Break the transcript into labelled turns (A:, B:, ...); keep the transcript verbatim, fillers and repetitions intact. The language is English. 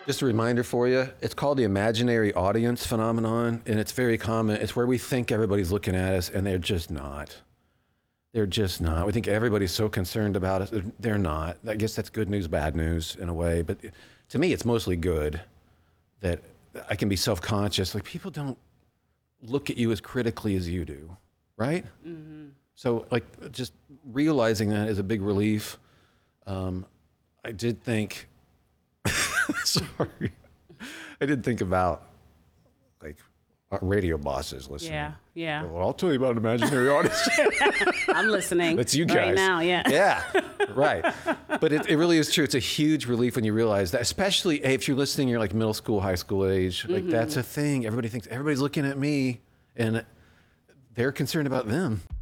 A: Just a reminder for you, it's called the imaginary audience phenomenon, and it's very common. It's where we think everybody's looking at us, and they're just not. They're just not. We think everybody's so concerned about us. They're not. I guess that's good news, bad news in a way, but to me, it's mostly good that I can be self-conscious. Like, people don't look at you as critically as you do, right? Mm-hmm. So, like, just realizing that is a big relief. Um, I did think... Sorry. I did think about, like, our radio bosses listening.
B: Yeah, yeah.
A: Well, I'll tell you about an imaginary audience.
B: I'm listening.
A: That's you guys.
B: Right now, yeah.
A: Yeah, right. But it, it really is true. It's a huge relief when you realize that, especially if you're listening, you're like middle school, high school age. Like, mm-hmm. That's a thing. Everybody thinks, everybody's looking at me, and they're concerned about them.